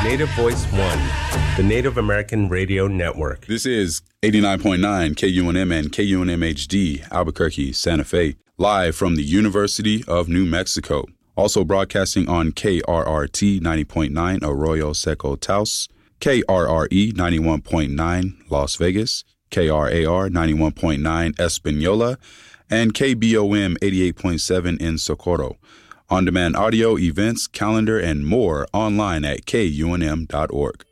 Native Voice One, the Native American Radio Network. This is 89.9 KUNM and KUNM-HD, Albuquerque, Santa Fe, live from the University of New Mexico. Also broadcasting on KRRT 90.9 Arroyo Seco Taos, KRRE 91.9 Las Vegas, KRAR 91.9 Espanola, and KBOM 88.7 in Socorro. On-demand audio, events, calendar, and more online at kunm.org.